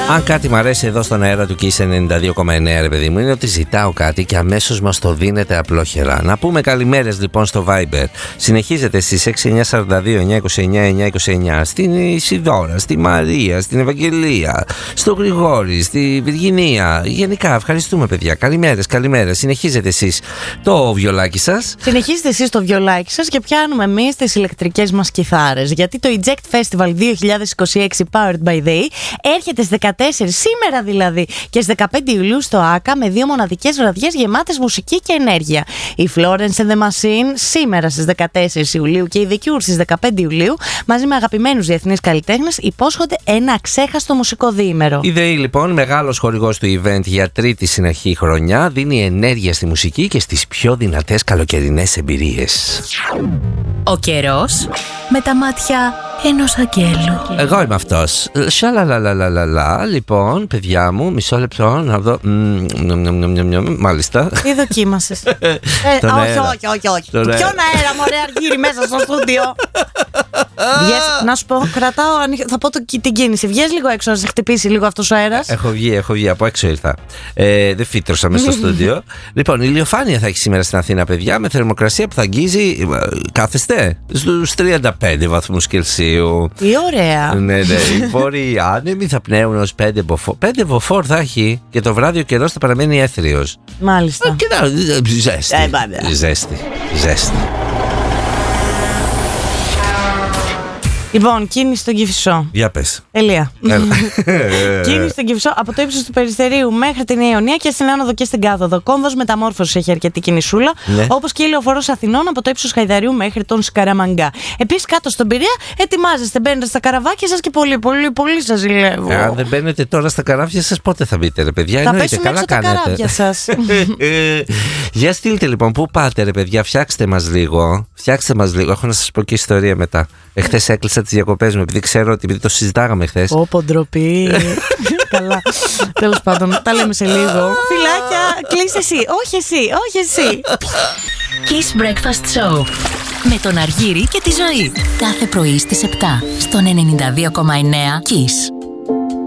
Αν κάτι μου αρέσει εδώ στον αέρα του Kiss 92,9, ρε παιδί μου, είναι ότι ζητάω κάτι και αμέσως μας το δίνετε απλόχερα. Να πούμε καλημέρες λοιπόν στο Viber. Συνεχίζετε στις 6942-929-929 στην Ισιδώρα, στη Μαρία, στην Ευαγγελία, στο Γρηγόρη, στη Βυργινία. Γενικά ευχαριστούμε, παιδιά. Καλημέρες, καλημέρες. Συνεχίζετε εσείς το βιολάκι σας. Συνεχίζετε εσείς το βιολάκι σας και πιάνουμε εμείς τις ηλεκτρικές μας κιθάρες. Γιατί το Eject Festival 2026 Powered by Day έρχεται στις 14, σήμερα δηλαδή, και στις 15 Ιουλίου στο ΆΚΑ με 2 μοναδικές βραδιές γεμάτες μουσική και ενέργεια. Η Florence and the Machine σήμερα στις 14 Ιουλίου και η The Cure στις 15 Ιουλίου μαζί με αγαπημένους διεθνείς καλλιτέχνες υπόσχονται ένα αξέχαστο μουσικό διήμερο. Η ΔΕΗ λοιπόν, μεγάλος χορηγός του event για τρίτη συνεχή χρονιά, δίνει ενέργεια στη μουσική και στις πιο δυνατές καλοκαιρινές εμπειρίες. Ο καιρός με τα μάτια ενός αγγέλου. Εγώ είμαι αυτός. Σαλαλαλαλαλα. Λοιπόν, παιδιά μου, μισό λεπτό να δω. Μάλιστα. Τι δοκίμασες? Όχι. Ποιον αέρα, μωρέ Αργύρι, μέσα στο στούντιο. Να σου πω, κρατάω, θα πω την κίνηση. Βγες λίγο έξω να σε χτυπήσει λίγο αυτός ο αέρας. Έχω βγει, από έξω ήρθα. Δεν φύτρωσα μέσα στο στούντιο. Λοιπόν, η ηλιοφάνεια θα έχει σήμερα στην Αθήνα, παιδιά, με θερμοκρασία που θα αγγίζει, κάθεστε, στους 35 βαθμούς Κελσίου. Τι ωραία. Ναι, οι βόρειοι άνεμοι θα πνέουν ως 5 μποφόρ. 5 μποφόρ θα έχει και το βράδυ ο καιρός θα παραμένει έθριος. Μάλιστα. Ζέστη. Λοιπόν, κίνηση στον Κηφισό. Για πες. Τελεία. Κίνηση στον Κηφισό από το ύψος του Περιστερίου μέχρι την Ιωνία και στην άνοδο και στην κάθοδο. Κόμβος Μεταμόρφωσης έχει αρκετή κινησούλα. Ναι. Όπως και η Λεωφορώς Αθηνών από το ύψος Χαϊδαρίου μέχρι τον Σκαραμαγκά. Επίσης κάτω στον Πειραιά ετοιμάζεστε, μπαίνετε στα καραβάκια σας και πολύ σας ζηλεύω. Αν δεν μπαίνετε τώρα στα καράβια σας, πότε θα μπείτε, ρε παιδιά? Θα πέσουν έξω τα καράβια σας. Για στείλτε λοιπόν, πού πάτε, ρε παιδιά, φτιάξτε μας λίγο. Έχω να σας πω και ιστορία μετά. Εχθές έκλεισα τις διακοπές μου, επειδή ξέρω ότι το συζητάγαμε χθες. Όπο ντροπή. Καλά. Τέλος πάντων, τα λέμε σε λίγο. Φιλάκια, κλείσε εσύ. Όχι εσύ. Kiss Breakfast Show με τον Αργύρι και τη Ζωή. Κάθε πρωί στις 7 στον 92,9 Kiss.